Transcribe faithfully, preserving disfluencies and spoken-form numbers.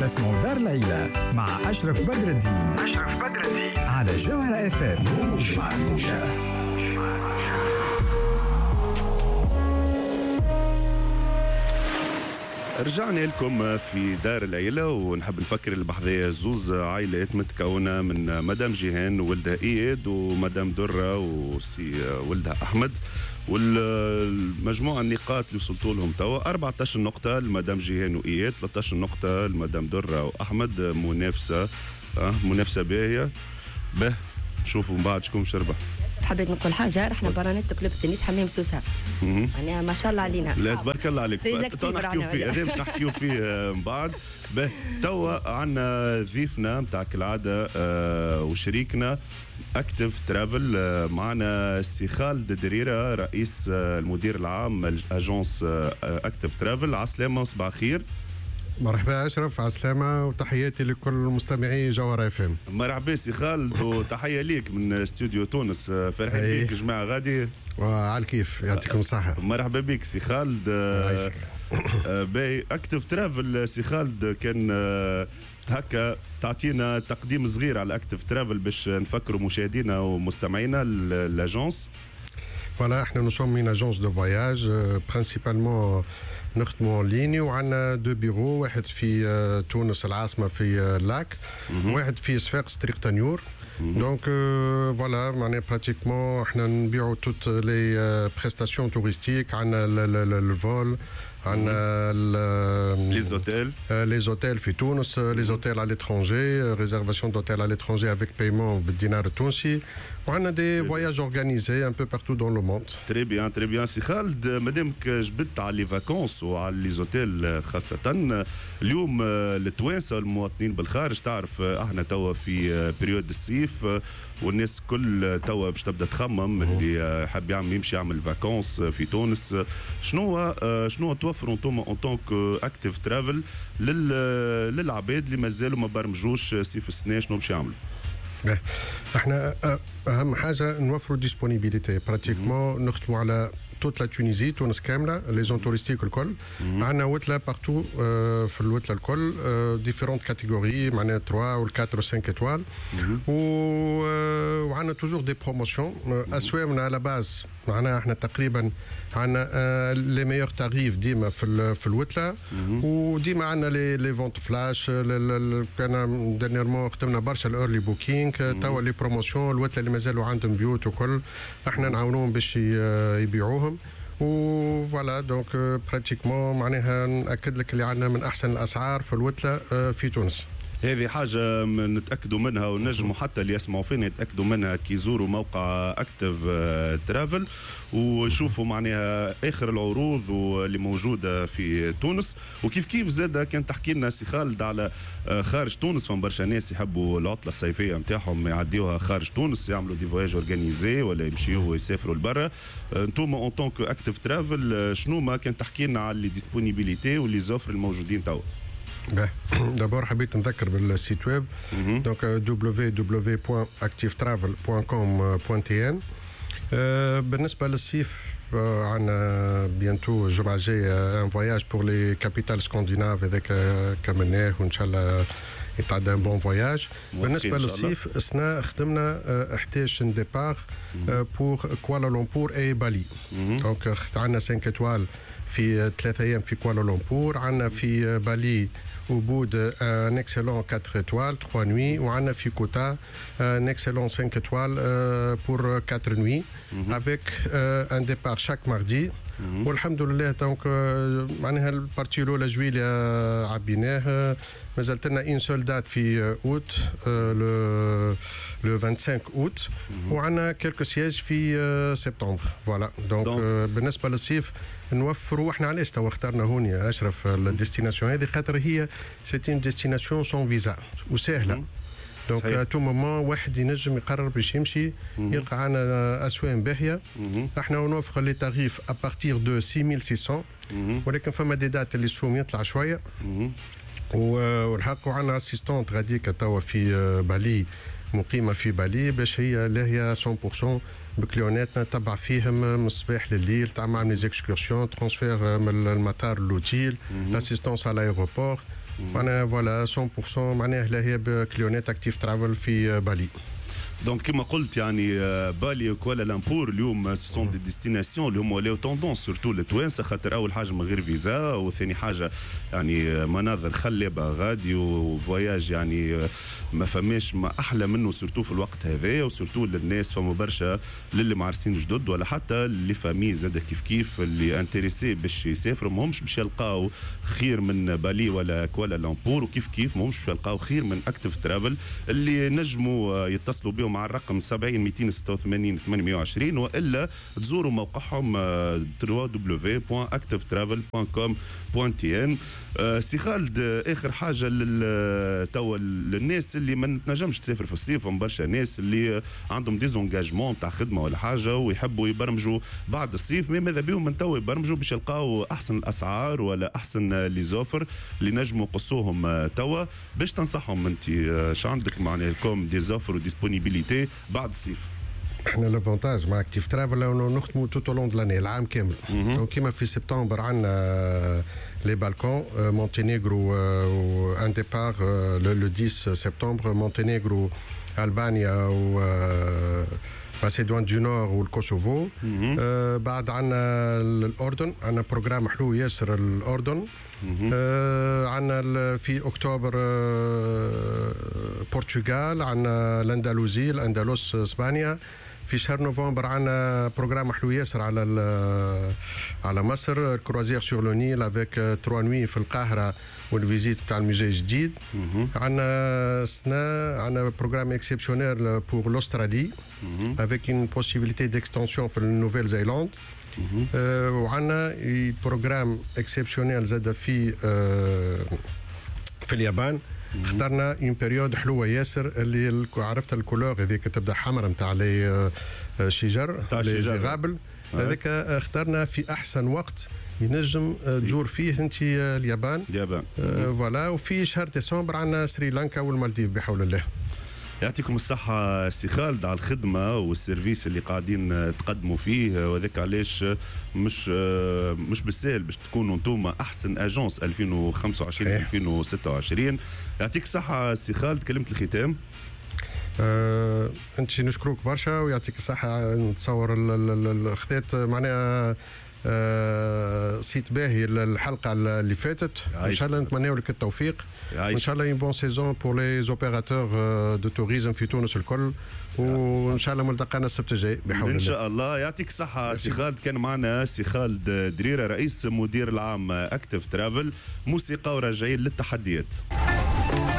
اسمه دار العيلة مع أشرف بدر الدين. أشرف بدر الدين على جوهرة اف ام. موج مع الموجة. رجعنا لكم في دار العيلة، ونحب نفكر البحذية زوز عائلات متكونة من مدام جيهان وولدها إياد ومدام درة وسي ولدها أحمد، والمجموعة النقاط اللي وصلتوا لهم توا أربعة عشر نقطة لمدام جيهان وإياد، ثلاثة عشر نقطة لمدام درة وأحمد. منافسة أه منافسة باهية. به نشوفوا من بعد شكون شربة. حبيت نقول حاجه، رحنا برانيت كلوب التنس حمام سوسه، يعني ما شاء الله علينا. لا تبارك الله عليك. تو نحكيو فيه هذا، باش نحكيو فيه من بعد. به توا عندنا ضيفنا نتاع كالعاده آه وشريكنا اكتيف ترافل، آه معنا السي خالد دريره رئيس آه المدير العام الاجونس آه اكتيف ترافل. عسلامه وصباح خير. مرحبا اشرف، عسلامة وتحياتي لكل مستمعي جوهرة اف ام. مرحبا سي خالد، وتحيه ليك من استوديو تونس. فرحين بيك جماعه غادي وعلى الكيف، يعطيكم الصحه. مرحبا بك سي خالد. باي اكتيف ترافل سي خالد، كان هكا تعطينا تقديم صغير على اكتيف ترافل باش نفكروا مشاهدينا ومستمعينا الاجونس. فوالا احنا نو سوم une agence de voyage برينسيبالمون نخدموا اون ليني، وعندنا دو بيرو، واحد في تونس العاصمه في لاك، واحد في صفاقس طريق تنيور. دونك فوالا معناها براتيكمون احنا نبيعوا توت لي بريستاسيون توريستيك. عندنا الفول، عندنا لي زوتيل لي زوتيل في تونس، لي زوتيل على ليترونجي، ريزيرفاسيون دوتيل على ليترونجي افيك بايمون بالدينار التونسي، وعندنا دي فواياج اورغانيزي ان بو بارتو دون لو موند. تري بيان تري بيان سي خالد، مادامك جبت على لي فاكونس وعلى لي زوتيل خاصة، اليوم التوانسة المواطنين بالخارج، تعرف احنا توا في بريود الصيف والناس كل توا باش تبدا تخمم اللي حاب يعمل يمشي يعمل فاكونس في تونس. شنو شنو توفروا انتم اون طونك اكتيف ترافل للعباد اللي مازالوا ما برمجوش صيف السنه؟ شنو باش يعملوا؟ احنا اهم حاجه نوفروا ديسبونيبيليتي براتيكمون، نخدموا على توت لا تونيزي، تونس كامله، لي زون توريستيك الكل. عندنا وتله بارتو في الوتله الكل، ديفيرونت كاتيجوري، معناها ثلاثة و أربعة و خمسة ايطوال، وعندنا توجور دي بروموسيون. اسوامنا على باز معناها احنا تقريبا عندنا لي ميور تاريف ديما في في الوتله، وديما عندنا لي لي فونت فلاش. كان ديرنييرمون خدمنا برشا الايرلي بوكينغ، توا لي بروموسيون الوتله اللي مازالوا عندهم بيوت وكل احنا نعاونوهم باش يبيعوهم. وفوالا دونك براتيكمون معناها ناكد لك اللي عندنا من احسن الاسعار في الوتله في تونس. هذه حاجة نتأكدوا منها، ونجموا حتى اللي يسمعوا فينا يتأكدوا منها كي يزوروا موقع اكتيف ترافل ويشوفوا معناها آخر العروض اللي موجودة في تونس. وكيف كيف زادة كان تحكي لنا سي خالد على خارج تونس، فما برشا ناس يحبوا العطلة الصيفية نتاعهم يعديوها خارج تونس، يعملوا دي فواياج اورغانيزي ولا يمشيوا ويسافروا لبرا. انتم اون طونك اكتيف ترافل شنو ما كان تحكي لنا على لي ديسبونيبيليتي واللي زوفر الموجودين توا؟ دابور حبيت نذكر بالسيت ويب، دونك دبليو دبليو بوان اكتيف ترافل بوان كوم بوان تي ان. بالنسبه للصيف عندنا بيانتو الجمعه الجايه ان فواياج بور لي كابيتال سكانديناف، هذاك كملناه وان شاء الله يتعدى ان بون فواياج. بالنسبه للصيف السنه خدمنا احتاج ديبار بور كوالالمبور اي بالي. دونك عندنا خمسة ايطوال في ثلاثة ايام في كوالالمبور، عندنا في بالي وبود ان اكسلون أربعة étoiles ثلاث nuits، وعندنا في كوتا ان اكسلون خمسة étoiles بور أربعة nuits avec un départ chaque mardi. والحمد لله دونك معناها البارتي الاولى جويليا عبيناه، مازالت لنا اون سول دات في اوت لو لو خمسة وعشرين اوت، وعندنا كيلكو سياج في سبتمبر. فوالا دونك بالنسبه للصيف نوفروا. احنا علاش توا اخترنا هون يا اشرف الديستيناسيون هذه؟ خاطر هي سيتي اون ديستيناسيون سون فيزا وسهله. دونك تو مومون واحد ينجم يقرر باش يمشي يلقى عنا اسوان باهيه. احنا نوفر لي تاريف ابارتير دو ستة آلاف وستمية، ولكن فما دي دات اللي السوم يطلع شويه. والحق عندنا اسيستونت غاديكا توا في بالي، مقيمه في بالي، باش هي لاهيه مية بالمية بكليوناتنا، تبع فيهم من الصباح لليل، تعمل لي زيكسكورسيون، ترانسفير من المطار للوتيل، لاسيستونس على الايروبور. معناها فوالا مية بالمية معناها لا هي كليونات اكتيف ترافل في بالي. دونك كما قلت يعني بالي وكوالالمبور اليوم سون دي ديستيناسيون اللي هما ولاو توندونس سورتو للتوانسه، خاطر اول حاجه من غير فيزا، وثاني حاجه يعني مناظر خلابه غادي وفواياج يعني ما فماش ما احلى منه سورتو في الوقت هذا، وسورتو للناس فما برشا للي معرسين جدد ولا حتى اللي فامي زاد كيف كيف اللي انتريسي باش يسافروا ماهمش باش يلقاو خير من بالي ولا كوالالمبور، وكيف كيف ماهمش باش يلقاو خير من اكتيف ترافل اللي نجموا يتصلوا بهم مع الرقم سبعين مئتين وستة وثمانين ثمانمئة وعشرين، والا تزوروا موقعهم دبليو دبليو دبليو بوان اكتيف ترافل بوان كوم بوان تي ان. سي خالد، اخر حاجه توا للناس اللي ما تنجمش تسافر في الصيف، فما برشا ناس اللي عندهم ديزونجاجمون تاع خدمه ولا حاجه ويحبوا يبرمجوا بعد الصيف، مي ماذا بيهم من توا يبرمجوا باش يلقاو احسن الاسعار ولا احسن لي زوفر اللي نجموا يقصوهم توا. باش تنصحهم انت اش عندك معناها كوم دي زوفر وديسبونيبيليتي بعد الصيف؟ احنا لافونتاج مع اكتيف ترافل انه نخدموا توت لون دو لاني العام كامل. دونك كيما في سبتمبر عندنا لي بالكون مونتينيغرو وان ديبار لو عشرة سبتمبر، مونتينيغرو البانيا و ماسيدوان دو نور والكوسوفو. آه بعد عندنا الاردن، عندنا بروجرام حلو ياسر الاردن. آه عندنا في اكتوبر آه برتغال، عندنا الاندلسي الاندلس اسبانيا. في شهر نوفمبر عندنا بروجرام حلو ياسر على على مصر، كروزير سور لو نيل افيك تروا نوي في القاهره والفيزيت تاع الموزي الجديد. عندنا سنه عندنا بروجرام اكسبسيونيل بور لوسترالي افيك اون بوسيبيليتي ديكستنسيون في النوفيل زيلاند. أه وعندنا بروجرام اكسبسيونيل زاد في أه في اليابان. اخترنا اون بيريود حلوه ياسر اللي عرفت الكولور هذيك تبدا حمراء نتاع لي شجر لي زغابل، هذاك اخترنا في احسن وقت ينجم تزور فيه انت اليابان. اليابان فوالا. وفي شهر ديسمبر عندنا سريلانكا والمالديف بحول الله. يعطيكم الصحة سي خالد على الخدمة والسيرفيس اللي قاعدين تقدموا فيه، وذاك علاش مش مش بالسهل باش تكونوا انتم احسن اجونس ألفين وخمسة وعشرين ألفين وستة وعشرين. يعطيك الصحة سي خالد، كلمة الختام. أه، انت نشكروك برشا ويعطيك الصحة. نتصور الخذات معناها أه سيت باهي الحلقة اللي فاتت، ان شاء الله نتمنى لك التوفيق، وان شاء الله بون سيزون بور لي زوبيراتور دو توريزم في تونس الكل، وان شاء الله ملتقانا السبت الجاي بحول الله. ان شاء الله. يعطيك الصحة سي خالد. كان معنا سي خالد دريرة رئيس مدير العام اكتيف ترافل. موسيقى وراجعين للتحديات.